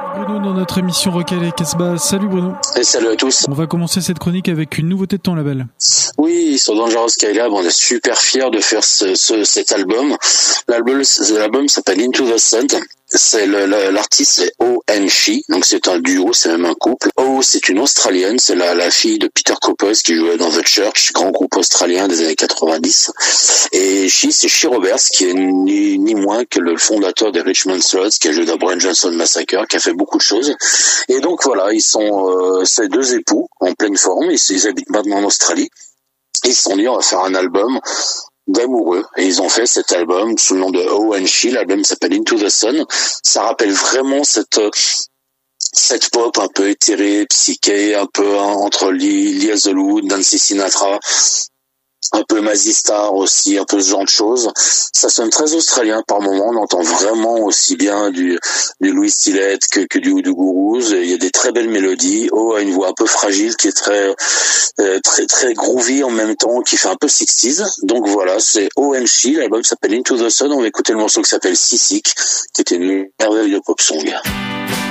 Bruno dans notre émission Rock'n'Roll et Casbah. Salut Bruno. Et salut à tous. On va commencer cette chronique avec une nouveauté de ton label. Oui, sur Dangerous Skylab, on est super fiers de faire cet album. L'album s'appelle Into the Sun. C'est l'artiste c'est O.N.She, donc c'est un duo, c'est même un couple. O, c'est une Australienne, c'est la fille de Peter Koppes qui jouait dans The Church, grand groupe australien des années 90. Et She, c'est She Roberts, qui est ni moins que le fondateur des Richmond Sluts, qui a joué dans Brian Johnson Massacre, qui a fait beaucoup de choses. Et donc voilà, ils sont ces deux époux en pleine forme, ils habitent maintenant en Australie. Et ils se sont dit, on va faire un album d'amoureux, et ils ont fait cet album sous le nom de O.N.She. L'album s'appelle Into the Sun. Ça rappelle vraiment cette pop un peu éthérée, psyché, un peu entre Lee Hazelwood, Nancy Sinatra, un peu Mazzy Star aussi, un peu ce genre de choses. Ça sonne très australien par moment, on entend vraiment aussi bien du Louis Stillett que du Gurus. Il y a des très belles mélodies. O a une voix un peu fragile qui est très groovy en même temps, qui fait un peu 60s. Donc voilà, c'est O.N.She, l'album s'appelle Into the Sun. On va écouter le morceau qui s'appelle Seasick, qui était une merveille de pop song.